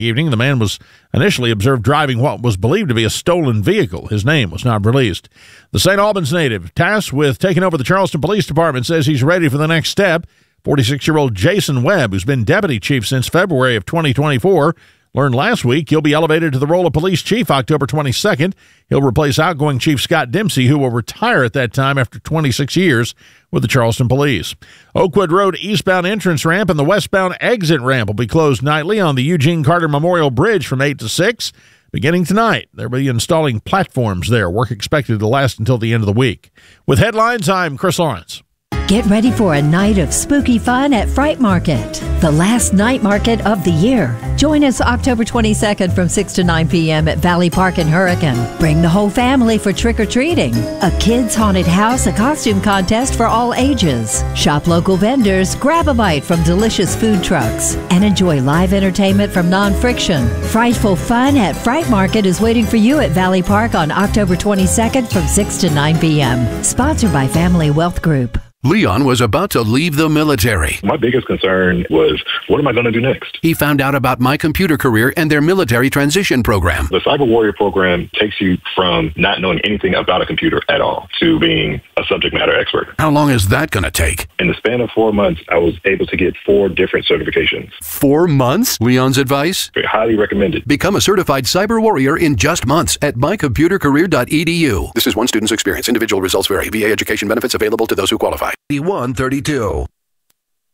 evening. The man was initially observed driving what was believed to be a stolen vehicle. His name was not released. The St. Albans native, tasked with taking over the Charleston Police Department, says he's ready for the next step. 46-year-old Jason Webb, who's been deputy chief since February of 2024, learned last week he'll be elevated to the role of police chief October 22nd. He'll replace outgoing Chief Scott Dempsey, who will retire at that time after 26 years with the Charleston Police. Oakwood Road eastbound entrance ramp and the westbound exit ramp will be closed nightly on the Eugene Carter Memorial Bridge from 8 to 6. Beginning tonight, they'll be installing platforms there. Work expected to last until the end of the week. With headlines, I'm Chris Lawrence. Get ready for a night of spooky fun at Fright Market, the last night market of the year. Join us October 22nd from 6 to 9 p.m. at Valley Park in Hurricane. Bring the whole family for trick-or-treating. A kids' haunted house, a costume contest for all ages. Shop local vendors, grab a bite from delicious food trucks, and enjoy live entertainment from Non-Friction. Frightful fun at Fright Market is waiting for you at Valley Park on October 22nd from 6 to 9 p.m. Sponsored by Family Wealth Group. Leon was about to leave the military. My biggest concern was, what am I going to do next? He found out about My Computer Career and their military transition program. The Cyber Warrior program takes you from not knowing anything about a computer at all to being a subject matter expert. How long is that going to take? In the span of 4 months, I was able to get 4 different certifications. 4 months? Leon's advice? Highly recommended. Become a certified cyber warrior in just months at mycomputercareer.edu. This is one student's experience. Individual results vary. VA education benefits available to those who qualify. 132.